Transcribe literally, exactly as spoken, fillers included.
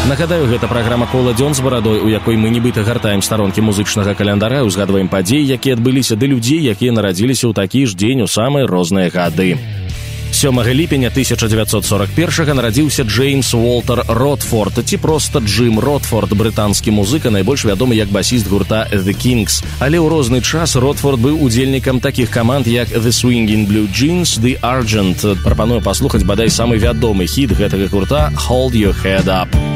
Нагадаю, гэта праграма «Кола дзён з барадой», у якой мы нібыта гартаем старонкі музычнага каляндаря, узгадваем падзеі, якія адбыліся, ды людзей, якія нарадзіліся ў такі ж дзень у самыя розныя гады. сёмага ліпеня тысяча дзевяцьсот сорок першага нарадзіўся Джеймс Уолтер Ротфорд, ці проста Джим Ротфорд, брытанскі музыка, найбольш вядомы як басіст гурта The Kings. Але ў розны час Ротфорд быў удзельнікам такіх каманд, як The Swinging Blue Jeans, The Argent. Прапаную паслухаць бадай самы вядомы хіт гэтага гурта «Hold Your Head Up».